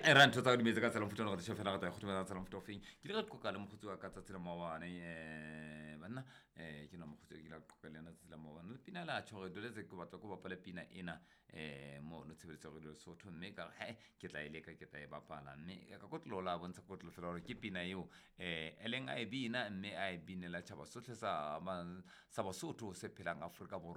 ra ntho tsa dimetse ka tsela mfuta go tshofela ga ta go tshofela tsela mfuta ofeng ke le go qoqa le mogotsi wa ka tsela mawane banna ke na mogotsi ke la qoqa le na tsela mawane le pina la tshore dole tse ke batla go bapala pina ena mo no tshebetso go le sotho mme ka ke tla ile ka ke tla e bapala mme ka go tlola bontsha go tlola fela ke pina eo eleng a e bina mme a e binela tshaba sotlhe sa basotho se phelang Afrika Borwa